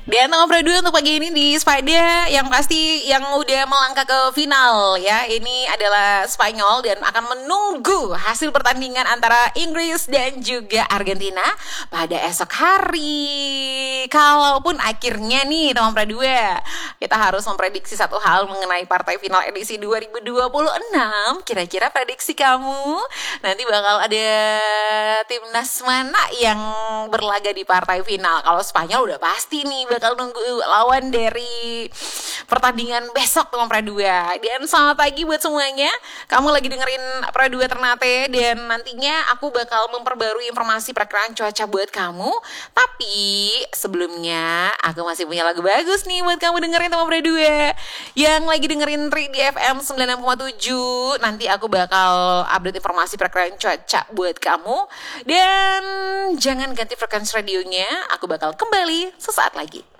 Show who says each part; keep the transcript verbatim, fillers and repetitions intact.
Speaker 1: Dan nomor dua untuk pagi ini di Spada yang pasti yang udah melangkah ke final ya. Ini adalah Spanyol dan akan menunggu hasil pertandingan antara Inggris dan juga Argentina pada esok hari. Kalaupun akhirnya nih nomor dua, kita harus memprediksi satu hal mengenai partai final edisi dua ribu dua puluh enam. Kira-kira prediksi kamu nanti bakal ada timnas mana yang berlaga di partai final? Kalau Spanyol udah pasti nih bakal nunggu lawan dari pertandingan besok nomor dua. Dan selamat pagi buat semuanya. Kamu lagi dengerin Pro dua Ternate dan nantinya aku bakal memperbarui informasi perkiraan cuaca buat kamu. Tapi sebelumnya aku masih punya lagu bagus nih buat kamu dengerin sama Pro dua. Yang lagi dengerin Tri di F M sembilan puluh enam koma tujuh. Nanti aku bakal update informasi perkiraan cuaca buat kamu. Dan jangan ganti frekuensi radionya. Aku bakal kembali sesaat lagi.